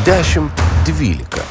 10-12.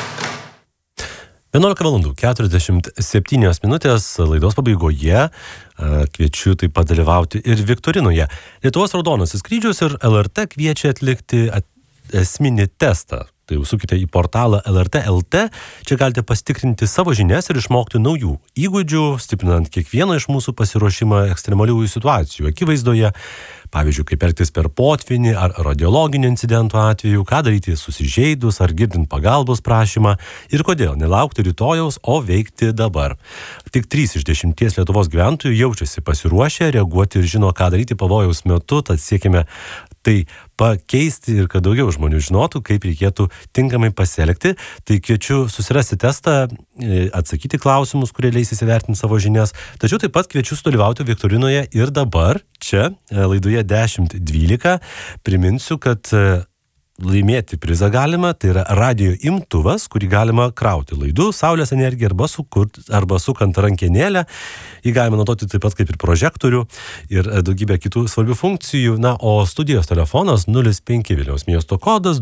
11:47 laidos pabaigoje kviečiu taip pat dalyvauti ir viktorinoje. Lietuvos Raudonasis kryžius ir LRT kviečia atlikti esminį testą. Tai užsukite į portalą LRT LT, čia galite pasitikrinti savo žinias ir išmokti naujų įgūdžių, stiprinant kiekvieną iš mūsų pasiruošimą ekstremaliųjų situacijų akivaizdoje. Pavyzdžiui, kaip elgtis per potvynį ar radiologinio incidento atveju, ką daryti susižeidus ar girdint pagalbos prašymą ir kodėl nelaukti rytojaus, o veikti dabar. Tik 3 iš 10 Lietuvos gyventojų jaučiasi pasiruošę reaguoti ir žino, ką daryti pavojaus metu, tad siekime tai pakeisti ir kad daugiau žmonių žinotų, kaip reikėtų tinkamai pasielgti. Tai kviečiu susirasti testą, atsakyti klausimus, kurie leis įsivertinti savo žinias. Tačiau taip pat kviečiu sudalyvauti viktorinoje ir dabar, čia laidoje 10-12. Priminsiu, kad laimėti prizą galima, tai yra radijo imtuvas, kurį galima krauti laidu, saulės energiją arba sukant rankenėlę. Jį galima naudoti taip pat kaip ir prožektorių ir daugybę kitų svarbių funkcijų. Na, o studijos telefonas 05 Vilniaus miesto kodas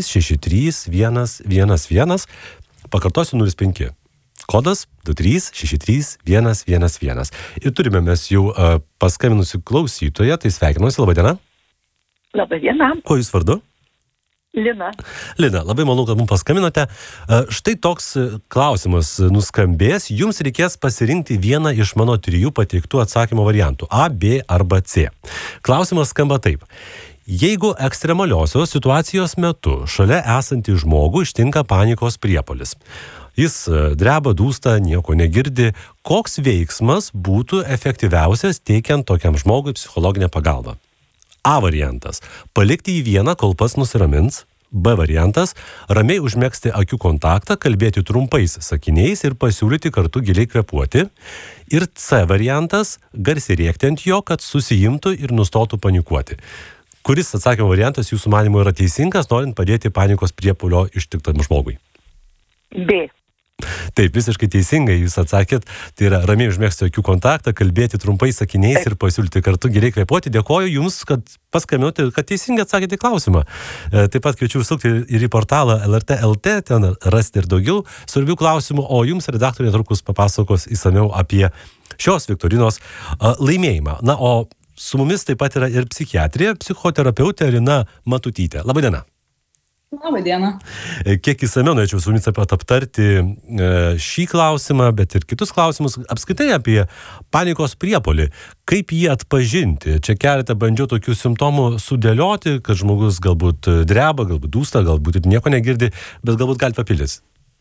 2363111. Pakartosiu 05. Kodas 2363111. Ir turime mes jau paskaminusi klausytoją, tai sveikinuosi, laba diena. Labą dieną. Kuo jūs vardu? Lina. Lina, labai malonu, kad mums paskambinote. Štai toks klausimas nuskambės. Jums reikės pasirinkti vieną iš mano 3 pateiktų atsakymo variantų – A, B arba C. Klausimas skamba taip. Jeigu ekstremaliosios situacijos metu šalia esantį žmogų ištinka panikos priepuolis, jis dreba, dūsta, nieko negirdi, koks veiksmas būtų efektyviausias teikiant tokiam žmogui psichologinę pagalbą? A variantas – palikti jį vieną, kol pats nusiramins. B variantas – ramiai užmegzti akių kontaktą, kalbėti trumpais sakiniais ir pasiūlyti kartu giliai kvėpuoti. Ir C variantas – garsiai rėkti ant jo, kad susiimtų ir nustotų panikuoti. Kuris atsakymo variantas jūsų manymu yra teisingas, norint padėti panikos priepuolio ištiktam žmogui? B. Taip, visiškai teisingai jūs atsakėt, tai yra ramiai užmegzti akių kontaktą, kalbėti trumpais sakiniais ir pasiūlyti kartu giliai kvėpuoti. Dėkoju jums, kad paskambinote, kad teisingai atsakėte į klausimą. Taip pat kviečiu užsukti ir į portalą LRT LT, ten rasti ir daugiau svarbių klausimų, o jums redaktorė netrukus papasakos įsamiau apie šios viktorinos laimėjimą. Na, o su mumis taip pat yra ir psichiatrė, psichoterapeutė Rina Matutytė. Labą dieną. Labą dieną. Kiek įsamiau norėčiau su jumis aptarti šį klausimą, bet ir kitus klausimus apskritai apie panikos priepuolį. Kaip jį atpažinti? Čia keletą bandžiau tokių simptomų sudėlioti, kad žmogus galbūt dreba, galbūt dūsta, galbūt ir nieko negirdi, bet galbūt gali papildyti.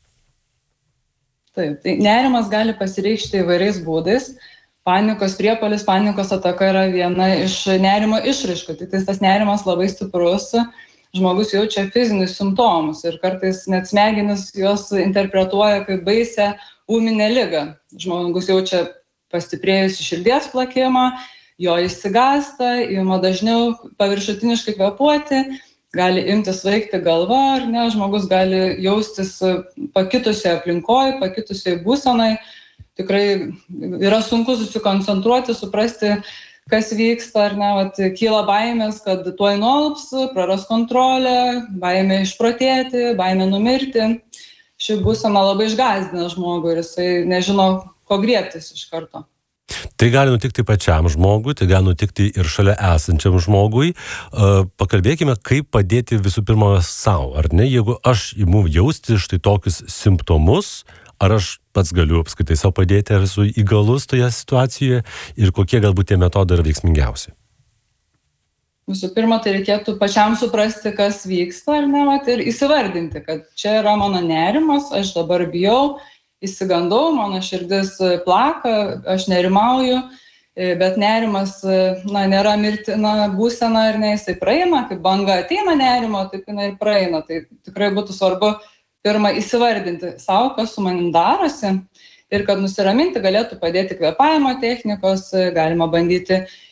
Taip, tai nerimas gali pasireikšti įvairiais būdais. Panikos priepuolis, panikos ataka yra viena iš nerimo išraiškų. Tik tas nerimas labai stiprus. Žmogus jaučia fizinius simptomus ir kartais net smegenis juos interpretuoja kaip baisią ūminę ligą. Žmogus jaučia pastiprėjusi širdies plakimą, jo išsigąsta, ima dažniau paviršutiniškai kvėpuoti, gali imtis svaigti galva, ar ne, žmogus gali jaustis pakitusioje aplinkoje, pakitusioje būsenai. Tikrai yra sunku susikoncentruoti, suprasti, kas vyksta, ar ne, kyla baimės, kad tuoj nualps, praras kontrolę, baimė išprotėti, baimė numirti. Ši būsena labai išgąsdina žmogų ir jisai nežino, ko griebtis iš karto. Tai gali nutikti pačiam žmogui, tai gali nutikti ir šalia esančiam žmogui. Pakalbėkime, kaip padėti visų pirma savo, ar ne? Jeigu aš imu jausti štai tokius simptomus, ar aš pats galiu apskritai savo padėti, ar esu įgalus toje situacijoje ir kokie galbūt tie metodai yra veiksmingiausi? Visų pirma, tai reikėtų pačiam suprasti, kas vyksta, ar ne, ir įsivardinti, kad čia yra mano nerimas, aš dabar bijau, įsigandau, mano širdis plaka, aš nerimauju, bet nerimas nėra mirtina būsena, ar ne, jisai praeina, kaip banga ateina nerimo, taip jinai ir praeina. Tai tikrai būtų svarbu pirmą įsivardinti savo, kas su manim darosi ir kad nusiraminti galėtų padėti kvėpavimo technikos, galima bandyti